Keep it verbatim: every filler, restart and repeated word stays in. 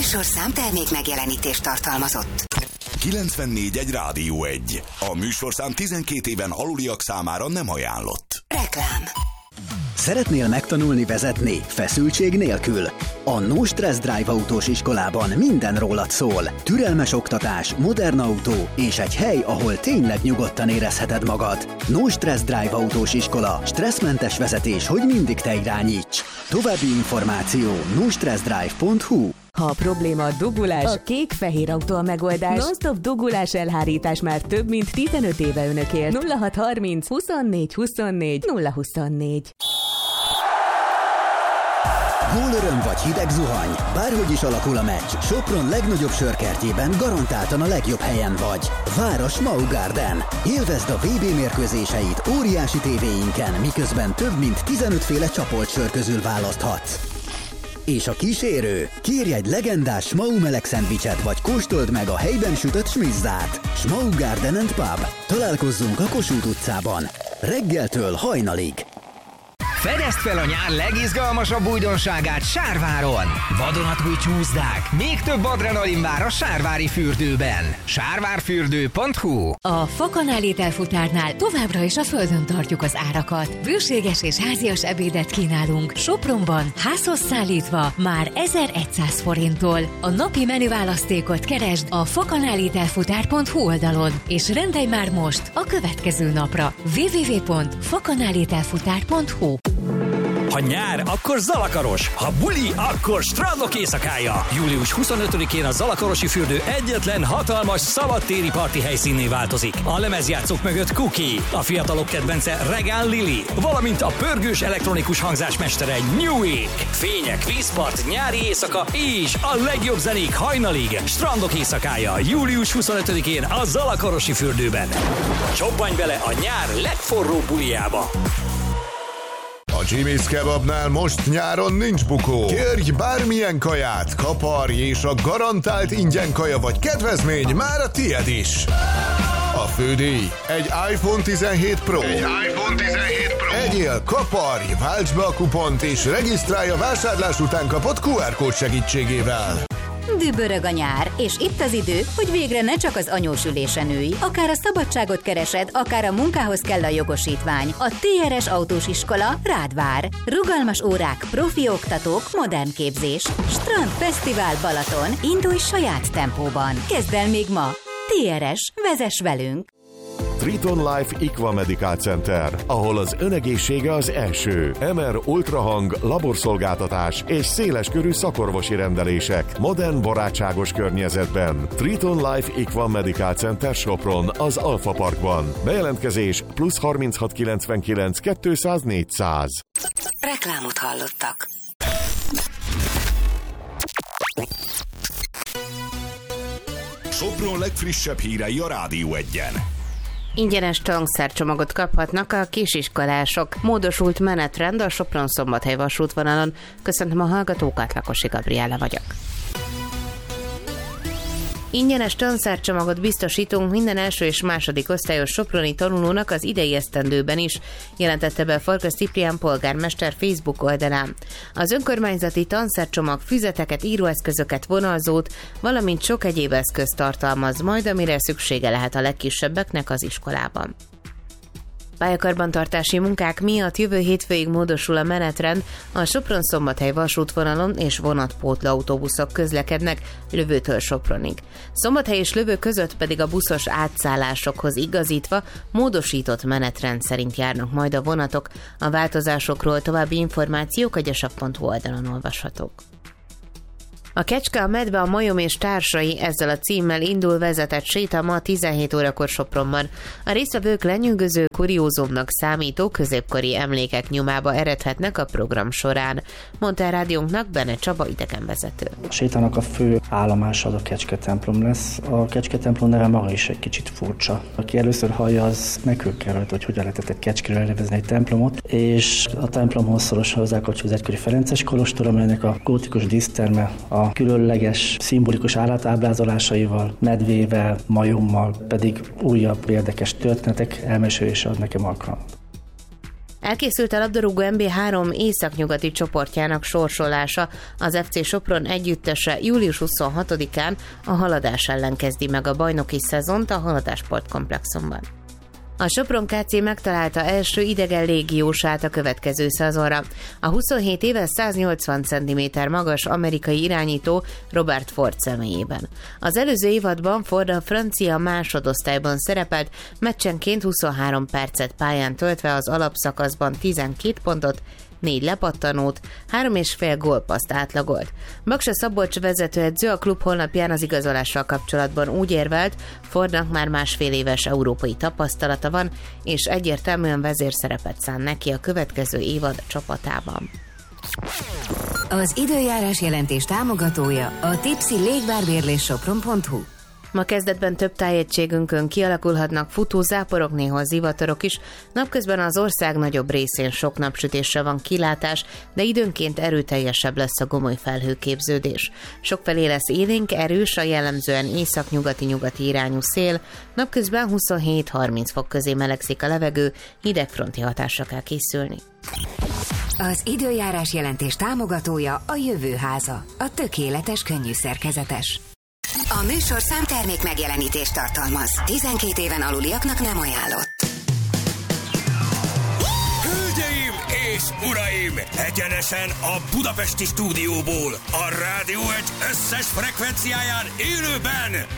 műsorszám termék megjelenítést tartalmazott. kilencvennégy egy Rádió egy. A műsorszám tizenkét éven aluliak számára nem ajánlott. Reklám. Szeretnél megtanulni vezetni feszültség nélkül? A No Stress Drive autós iskolában minden rólad szól. Türelmes oktatás, modern autó és egy hely, ahol tényleg nyugodtan érezheted magad. No Stress Drive autós iskola. Stresszmentes vezetés, hogy mindig te irányíts. További információ no stress drive pont hu. Ha a probléma a dugulás, a kék-fehér autó a megoldás. Non-stop dugulás elhárítás már több mint tizenöt éve önökért. nulla hat harminc huszonnégy huszonnégy nulla huszonnégy. Gólöröm vagy hideg zuhany, bárhogy is alakul a meccs, Sopron legnagyobb sörkertjében garantáltan a legjobb helyen vagy. Vár a Schmau Garden. Élvezd a vé bé mérkőzéseit óriási tévéinken, miközben több mint tizenöt féle csapolt sör közül választhatsz. És a kísérő? Kérj egy legendás Schmau meleg szendvicset, vagy kóstold meg a helyben sütött smizzát. Schmau Garden and Pub. Találkozzunk a Kossuth utcában. Reggeltől hajnalig. Fedezd fel a nyár legizgalmasabb újdonságát Sárváron! Vadonatúj csúszdák, még több adrenalin vár a sárvári fürdőben. sárvárfürdő pont hu. A Fakanál ételfutárnál továbbra is a földön tartjuk az árakat. Bőséges és házias ebédet kínálunk. Sopronban házhoz szállítva már ezerszáz forinttól. A napi menüválasztékot keresd a fakanál ételfutár pont hu oldalon, és rendelj már most a következő napra. double-u double-u double-u pont fakanál ételfutár pont hu. Ha nyár, akkor Zalakaros, ha buli, akkor strandok éjszakája. július huszonötödikén a Zalakarosi fürdő egyetlen hatalmas szabadtéri parti helyszínné változik. A lemezjátszók mögött Cookie, a fiatalok kedvence Regán Lili, valamint a pörgős elektronikus hangzás mestere Newik. Fények, vízpart, nyári éjszaka és a legjobb zenék hajnalig. Strandok éjszakája július huszonötödikén a Zalakarosi fürdőben. Csobbanj bele a nyár legforróbb bulijába. A Jimmy's Kebabnál most nyáron nincs bukó. Kérj bármilyen kaját, kaparj, és a garantált ingyen kaja vagy kedvezmény már a tied is. A fődíj egy iPhone tizenhét Pro. Egy iPhone tizenhét Pro. Egyél, kaparj, válts be a kupont, és regisztrálj a vásárlás után kapott kú er kód segítségével. Dübörög a nyár, és itt az idő, hogy végre ne csak az anyós ülésen ülj. Akár a szabadságot keresed, akár a munkához kell a jogosítvány. A té er es autós iskola rád vár. Rugalmas órák, profi oktatók, modern képzés. Strand Fesztivál Balaton. Indulj saját tempóban. Kezd el még ma. té er es, vezess velünk! Triton Life Equa Medical Center, ahol az önegészsége az első. em er ultrahang, laborszolgáltatás és széleskörű szakorvosi rendelések. Modern, barátságos környezetben. Triton Life Equa Medical Center Sopron, az Alfa Parkban. Bejelentkezés plusz harminchat kilencvenkilenc kétszáz négyszáz. Reklámot hallottak. Sopron legfrissebb hírei a Rádió egyen. Ingyenes tankszercsomagot kaphatnak a kisiskolások. Módosult menetrend a Sopron-Szombathely vasútvonalon. Köszöntöm a hallgatókat, Lakosi Gabriella vagyok. Ingyenes tanszercsomagot biztosítunk minden első és második osztályos soproni tanulónak az idei esztendőben is, jelentette be Farkas Ciprián polgármester Facebook oldalán. Az önkormányzati tanszercsomag füzeteket, íróeszközöket, vonalzót, valamint sok egyéb eszközt tartalmaz majd, amire szüksége lehet a legkisebbeknek az iskolában. Pályakarbantartási munkák miatt jövő hétfőig módosul a menetrend, a Sopron-Szombathely vasútvonalon és vonatpótló autóbuszok közlekednek Lövőtől Sopronig. Szombathely és Lövő között pedig a buszos átszállásokhoz igazítva módosított menetrend szerint járnak majd a vonatok. A változásokról további információk a gyasap pont hu oldalon olvashatók. A Kecske, a medve, a majom és társai ezzel a címmel indul vezetett séta ma tizenhét órakor Sopronban. A résztvevők lenyűgöző, kuriózumnak számító középkori emlékek nyomába eredhetnek a program során, mondta a rádiónknak Bene Csaba idegenvezető. A sétának a fő állomása az a Kecske templom lesz. A Kecske templom neve maga is egy kicsit furcsa. Aki először hallja, az meghökkent, hogy hogyan lehetett egy kecskéről elnevezni egy templomot, és a templomhoz szorosan hozzákapcsolódik az egykori ferences kolostor, amelynek a gótikus díszterme a különleges, szimbolikus állatábrázolásaival, medvével, majommal, pedig újabb érdekes történetek elmesélése ad nekem alkalmat. Elkészült a labdarúgó en bé három északnyugati csoportjának sorsolása. Az ef cé Sopron együttese július huszonhatodikán a Haladás ellen kezdi meg a bajnoki szezont a Haladás sportkomplexumban. A Sopron ká cé megtalálta első idegen légiósát a következő szezonra. A huszonhét éves száznyolcvan centiméter magas amerikai irányító Robert Ford személyében. Az előző évadban Ford a francia másodosztályban szerepelt, meccsenként huszonhárom percet pályán töltve az alapszakaszban tizenkét pontot, négy lepattanót, három és fél gólpasszt átlagolt. Baksa Szabolcs vezetőedző a klub honlapján az igazolással kapcsolatban úgy érvelt, Fordnak már másfél éves európai tapasztalata van, és egyértelműen vezérszerepet szán neki a következő évad csapatában. Az időjárás jelentés támogatója a Tipsy légvárbérlés sopron pont hu. Ma kezdetben több tájegységünkön kialakulhatnak futó záporok, néha zivatarok is. Napközben az ország nagyobb részén sok napsütésre van kilátás, de időnként erőteljesebb lesz a gomoly felhőképződés. Sokfelé lesz élénk, erős, a jellemzően északnyugati-nyugati irányú szél. Napközben huszonhét-harminc fok közé melegszik a levegő, hidegfronti hatásra kell készülni. Az időjárás jelentés támogatója a Jövőháza, a tökéletes könnyű szerkezetes. A műsor számtermék megjelenítést tartalmaz. tizenkét éven aluliaknak nem ajánlott. Hölgyeim és uraim! Egyenesen a budapesti stúdióból, a Rádió egy összes frekvenciáján élőben